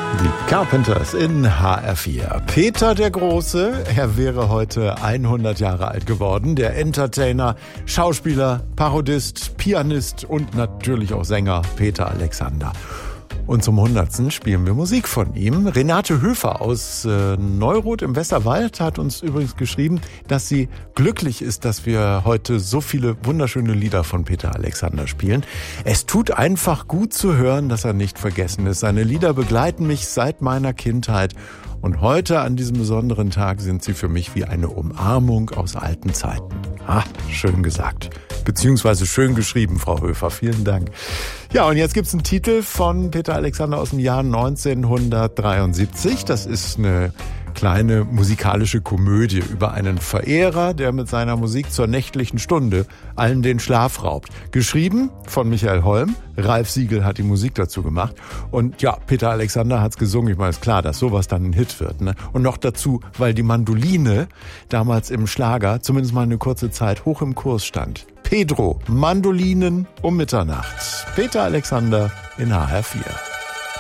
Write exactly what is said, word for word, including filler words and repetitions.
Die Carpenters in H R vier. Peter der Große, er wäre heute hundert Jahre alt geworden. Der Entertainer, Schauspieler, Parodist, Pianist und natürlich auch Sänger Peter Alexander. Und zum hundertsten spielen wir Musik von ihm. Renate Höfer aus äh, Neuroth im Westerwald hat uns übrigens geschrieben, dass sie glücklich ist, dass wir heute so viele wunderschöne Lieder von Peter Alexander spielen. Es tut einfach gut zu hören, dass er nicht vergessen ist. Seine Lieder begleiten mich seit meiner Kindheit. Und heute an diesem besonderen Tag sind sie für mich wie eine Umarmung aus alten Zeiten. Ah, schön gesagt. Beziehungsweise schön geschrieben, Frau Höfer. Vielen Dank. Ja, und jetzt gibt's einen Titel von Peter Alexander aus dem Jahr neunzehnhundertdreiundsiebzig. Das ist eine kleine musikalische Komödie über einen Verehrer, der mit seiner Musik zur nächtlichen Stunde allen den Schlaf raubt. Geschrieben von Michael Holm. Ralf Siegel hat die Musik dazu gemacht. Und ja, Peter Alexander hat's gesungen. Ich meine, ist klar, dass sowas dann ein Hit wird, ne? Und noch dazu, weil die Mandoline damals im Schlager zumindest mal eine kurze Zeit hoch im Kurs stand. Pedro, Mandolinen um Mitternacht. Peter Alexander in H R vier.